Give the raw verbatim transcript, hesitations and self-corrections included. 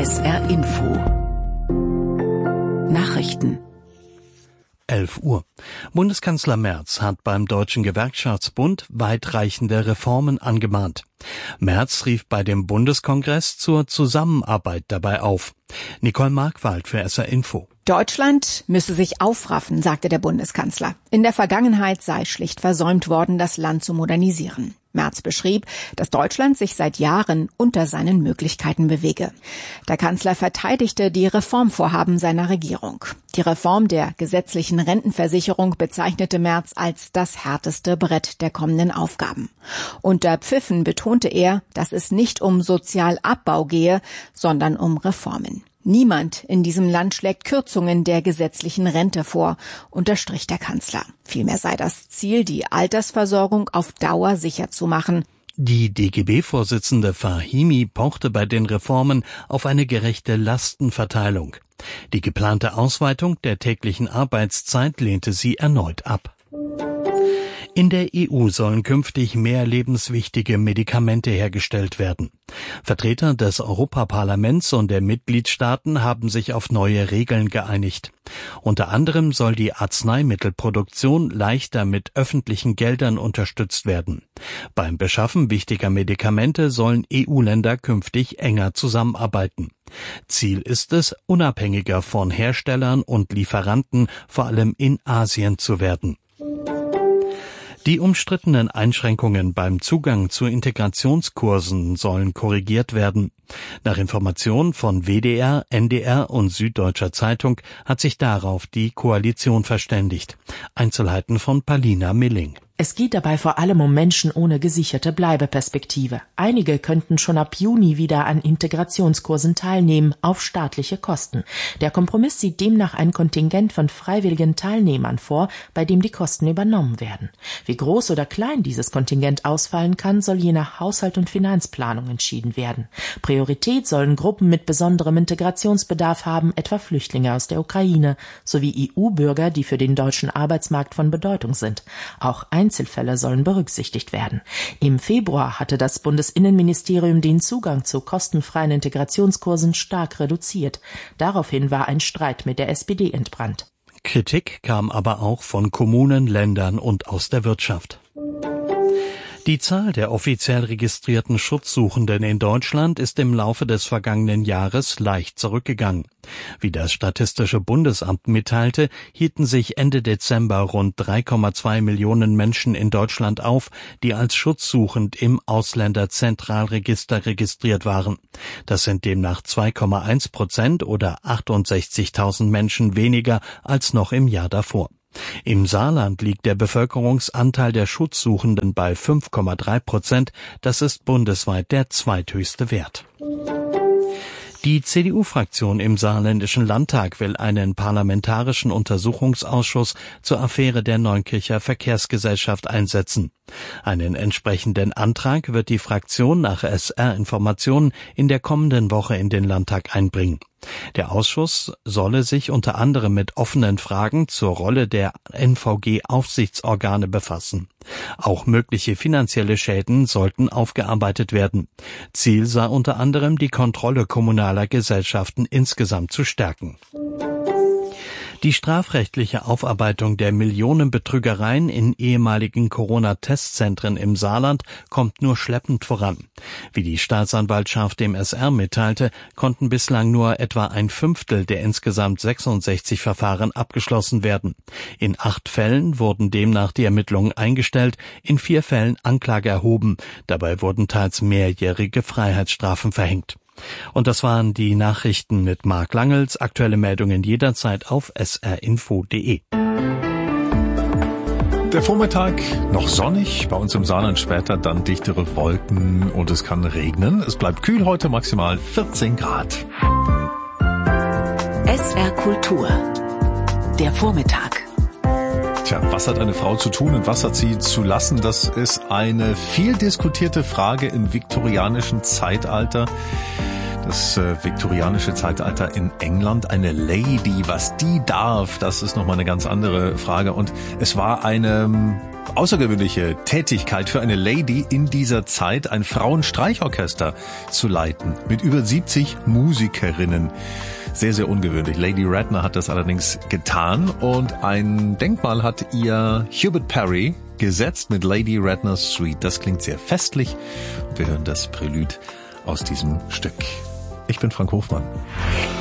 S R Info Nachrichten elf Uhr. Bundeskanzler Merz hat beim Deutschen Gewerkschaftsbund weitreichende Reformen angemahnt. Merz rief bei dem Bundeskongress zur Zusammenarbeit dabei auf. Nicole Markwald für S R Info. Deutschland müsse sich aufraffen, sagte der Bundeskanzler. In der Vergangenheit sei schlicht versäumt worden, das Land zu modernisieren. Merz beschrieb, dass Deutschland sich seit Jahren unter seinen Möglichkeiten bewege. Der Kanzler verteidigte die Reformvorhaben seiner Regierung. Die Reform der gesetzlichen Rentenversicherung bezeichnete Merz als das härteste Brett der kommenden Aufgaben. Unter Pfiffen betonte er, dass es nicht um Sozialabbau gehe, sondern um Reformen. Niemand in diesem Land schlägt Kürzungen der gesetzlichen Rente vor, unterstrich der Kanzler. Vielmehr sei das Ziel, die Altersversorgung auf Dauer sicher zu machen. Die D G B-Vorsitzende Fahimi pochte bei den Reformen auf eine gerechte Lastenverteilung. Die geplante Ausweitung der täglichen Arbeitszeit lehnte sie erneut ab. In der E U sollen künftig mehr lebenswichtige Medikamente hergestellt werden. Vertreter des Europaparlaments und der Mitgliedstaaten haben sich auf neue Regeln geeinigt. Unter anderem soll die Arzneimittelproduktion leichter mit öffentlichen Geldern unterstützt werden. Beim Beschaffen wichtiger Medikamente sollen E U-Länder künftig enger zusammenarbeiten. Ziel ist es, unabhängiger von Herstellern und Lieferanten, vor allem in Asien, zu werden. Die umstrittenen Einschränkungen beim Zugang zu Integrationskursen sollen korrigiert werden. Nach Informationen von W D R, N D R und Süddeutscher Zeitung hat sich darauf die Koalition verständigt. Einzelheiten von Palina Milling. Es geht dabei vor allem um Menschen ohne gesicherte Bleibeperspektive. Einige könnten schon ab Juni wieder an Integrationskursen teilnehmen, auf staatliche Kosten. Der Kompromiss sieht demnach ein Kontingent von freiwilligen Teilnehmern vor, bei dem die Kosten übernommen werden. Wie groß oder klein dieses Kontingent ausfallen kann, soll je nach Haushalt und Finanzplanung entschieden werden. Priorität sollen Gruppen mit besonderem Integrationsbedarf haben, etwa Flüchtlinge aus der Ukraine, sowie E U-Bürger, die für den deutschen Arbeitsmarkt von Bedeutung sind. Auch Einzelfälle sollen berücksichtigt werden. Im Februar hatte das Bundesinnenministerium den Zugang zu kostenfreien Integrationskursen stark reduziert. Daraufhin war ein Streit mit der S P D entbrannt. Kritik kam aber auch von Kommunen, Ländern und aus der Wirtschaft. Die Zahl der offiziell registrierten Schutzsuchenden in Deutschland ist im Laufe des vergangenen Jahres leicht zurückgegangen. Wie das Statistische Bundesamt mitteilte, hielten sich Ende Dezember rund drei Komma zwei Millionen Menschen in Deutschland auf, die als schutzsuchend im Ausländerzentralregister registriert waren. Das sind demnach zwei Komma eins Prozent oder achtundsechzigtausend Menschen weniger als noch im Jahr davor. Im Saarland liegt der Bevölkerungsanteil der Schutzsuchenden bei fünf Komma drei Prozent. Das ist bundesweit der zweithöchste Wert. Die C D U-Fraktion im Saarländischen Landtag will einen parlamentarischen Untersuchungsausschuss zur Affäre der Neunkircher Verkehrsgesellschaft einsetzen. Einen entsprechenden Antrag wird die Fraktion nach S R-Informationen in der kommenden Woche in den Landtag einbringen. Der Ausschuss solle sich unter anderem mit offenen Fragen zur Rolle der N V G-Aufsichtsorgane befassen. Auch mögliche finanzielle Schäden sollten aufgearbeitet werden. Ziel sei unter anderem, die Kontrolle kommunaler Gesellschaften insgesamt zu stärken. Die strafrechtliche Aufarbeitung der Millionenbetrügereien in ehemaligen Corona-Testzentren im Saarland kommt nur schleppend voran. Wie die Staatsanwaltschaft dem S R mitteilte, konnten bislang nur etwa ein Fünftel der insgesamt sechsundsechzig Verfahren abgeschlossen werden. In acht Fällen wurden demnach die Ermittlungen eingestellt, in vier Fällen Anklage erhoben. Dabei wurden teils mehrjährige Freiheitsstrafen verhängt. Und das waren die Nachrichten mit Marc Langels. Aktuelle Meldungen jederzeit auf s r info punkt d e. Der Vormittag noch sonnig, bei uns im Saarland später dann dichtere Wolken und es kann regnen. Es bleibt kühl heute, maximal vierzehn Grad. S R Kultur. Der Vormittag. Tja, was hat eine Frau zu tun und was hat sie zu lassen? Das ist eine viel diskutierte Frage im viktorianischen Zeitalter. Das äh, viktorianische Zeitalter in England. Eine Lady, was die darf, das ist nochmal eine ganz andere Frage. Und es war eine ähm, außergewöhnliche Tätigkeit für eine Lady in dieser Zeit, ein Frauenstreichorchester zu leiten. Mit über siebzig Musikerinnen. Sehr, sehr ungewöhnlich. Lady Radner hat das allerdings getan und ein Denkmal hat ihr Hubert Parry gesetzt mit Lady Radner's Suite. Das klingt sehr festlich. Wir hören das Prälude aus diesem Stück. Ich bin Frank Hofmann.